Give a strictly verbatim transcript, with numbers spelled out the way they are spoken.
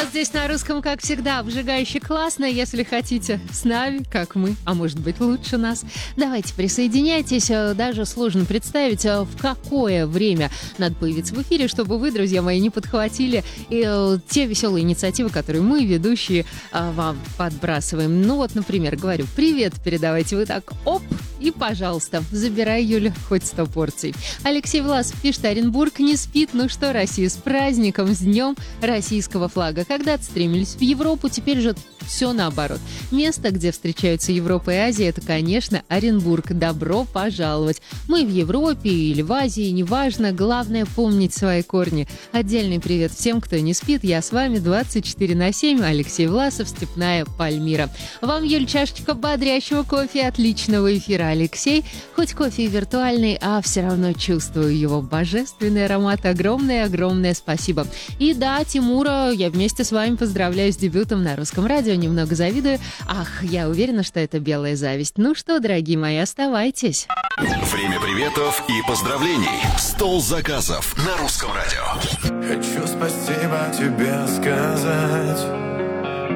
нас здесь на русском, как всегда, обжигающе классно. Если хотите с нами, как мы, а может быть лучше нас, давайте присоединяйтесь. Даже сложно представить, в какое время надо появиться в эфире, чтобы вы, друзья мои, не подхватили и те веселые инициативы, которые мы, ведущие, вам подбрасываем. Ну вот, например, говорю, привет, передавайте вы так, оп, и, пожалуйста, забирай, Юля, хоть сто порций. Алексей Власов пишет, Оренбург не спит. Ну что, Россия, с праздником, с днем российского флага. Когда-то стремились в Европу, теперь же все наоборот. Место, где встречаются Европа и Азия, это, конечно, Оренбург. Добро пожаловать. Мы в Европе или в Азии, неважно, главное помнить свои корни. Отдельный привет всем, кто не спит. Я с вами двадцать четыре на семь. Алексей Власов, Степная Пальмира. Вам, Юль, чашечка бодрящего кофе, отличного эфира, Алексей. Хоть кофе и виртуальный, а все равно чувствую его божественный аромат. Огромное-огромное спасибо. И да, Тимура, я вместе с вами поздравляю с дебютом на русском радио. Немного завидую. Ах, я уверена, что это белая зависть. Ну что, дорогие мои, оставайтесь. Время приветов и поздравлений. Стол заказов на русском радио. Хочу спасибо тебе сказать